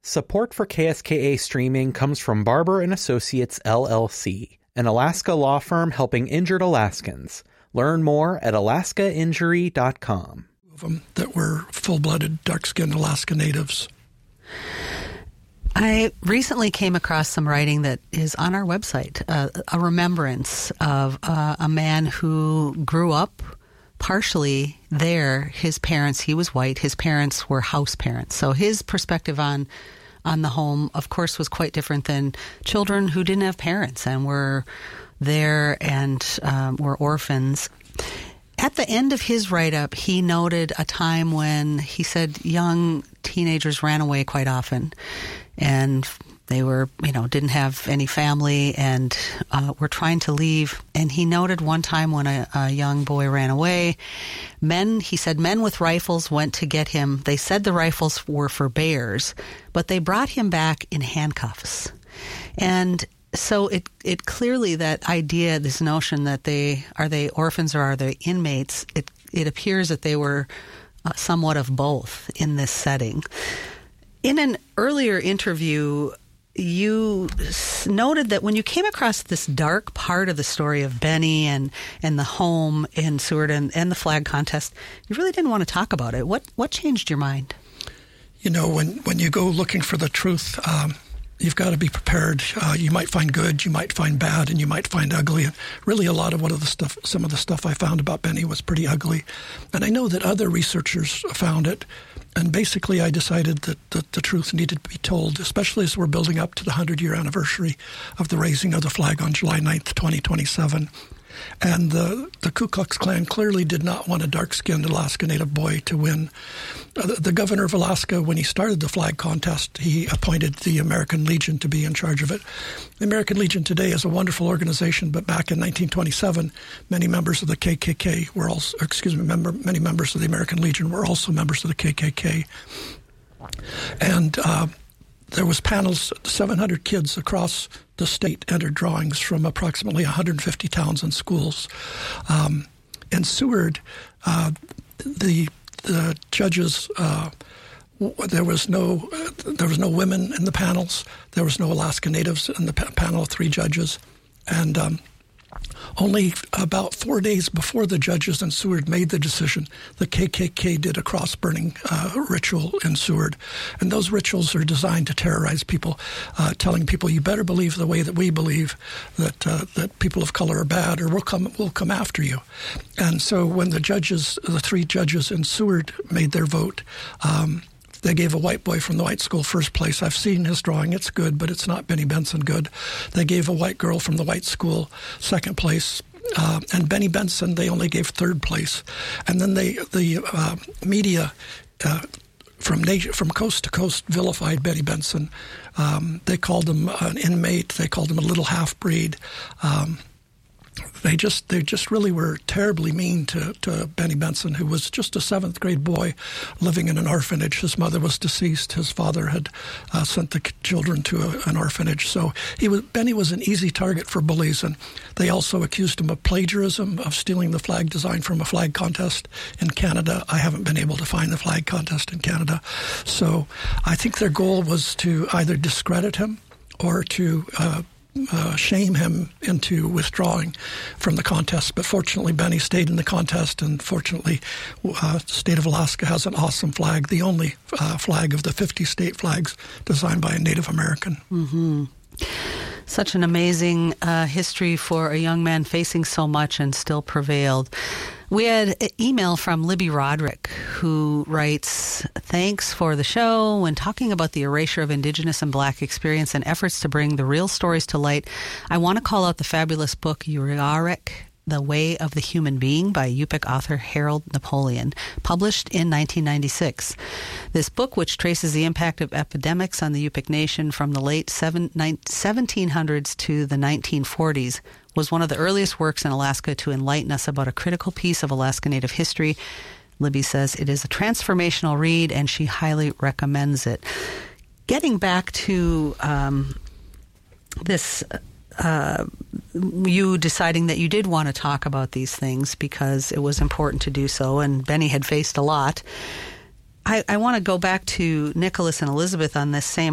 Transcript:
Support for KSKA streaming comes from Barber & Associates, LLC, an Alaska law firm helping injured Alaskans. Learn more at alaskainjury.com. Of them that were full-blooded, dark-skinned Alaska Natives. I recently came across some writing that is on our website, a remembrance of a man who grew up partially there. His parents, he was white, his parents were house parents. So his perspective on the home, of course, was quite different than children who didn't have parents and were there and were orphans. At the end of his write-up, he noted a time when he said young teenagers ran away quite often, and they were, didn't have any family and were trying to leave. And he noted one time when a young boy ran away, he said men with rifles went to get him. They said the rifles were for bears, but they brought him back in handcuffs. And so it clearly, that idea, this notion that are they orphans or are they inmates, it appears that they were somewhat of both in this setting. In an earlier interview, you noted that when you came across this dark part of the story of Benny and the home in Seward and the flag contest, you really didn't want to talk about it. What changed your mind? When you go looking for the truth, you've got to be prepared. You might find good, you might find bad, and you might find ugly. And really, a lot of some of the stuff I found about Benny was pretty ugly. And I know that other researchers found it. And basically, I decided that the truth needed to be told, especially as we're building up to the 100-year anniversary of the raising of the flag on July 9th, 2027. And the Ku Klux Klan clearly did not want a dark-skinned Alaska Native boy to win. The governor of Alaska, when he started the flag contest, he appointed the American Legion to be in charge of it. The American Legion today is a wonderful organization, but back in 1927, many members of the KKK were also, many members of the American Legion were also members of the KKK. And there was panels, 700 kids across the state entered drawings from approximately 150 towns and schools. In Seward, the judges, there was no women in the panels. There was no Alaska Natives in the panel of 3 judges, and only about 4 days before the judges in Seward made the decision, the KKK did a cross-burning ritual in Seward. And those rituals are designed to terrorize people, telling people, you better believe the way that we believe, that people of color are bad, or we'll come after you. And so when the 3 judges in Seward made their vote, they gave a white boy from the white school first place. I've seen his drawing. It's good, but it's not Benny Benson good. They gave a white girl from the white school second place. And Benny Benson, they only gave third place. And then the media from coast to coast vilified Benny Benson. They called him an inmate. They called him a little half-breed. They just really were terribly mean to Benny Benson, who was just a 7th grade boy living in an orphanage. His mother was deceased. His father had sent the children to an orphanage. So Benny was an easy target for bullies, and they also accused him of plagiarism, of stealing the flag design from a flag contest in Canada. I haven't been able to find the flag contest in Canada. So I think their goal was to either discredit him or to shame him into withdrawing from the contest. But fortunately, Benny stayed in the contest, and fortunately, the state of Alaska has an awesome flag, the only flag of the 50 state flags designed by a Native American. Mm-hmm. Such an amazing history for a young man facing so much and still prevailed. We had an email from Libby Roderick, who writes, thanks for the show. When talking about the erasure of Indigenous and Black experience and efforts to bring the real stories to light, I want to call out the fabulous book Uriarek, The Way of the Human Being by Yupik author Harold Napoleon, published in 1996. This book, which traces the impact of epidemics on the Yupik Nation from the late 1700s to the 1940s, was one of the earliest works in Alaska to enlighten us about a critical piece of Alaska Native history. Libby says it is a transformational read, and she highly recommends it. Getting back to this, you deciding that you did want to talk about these things because it was important to do so, and Benny had faced a lot. I want to go back to Nicholas and Elizabeth on this same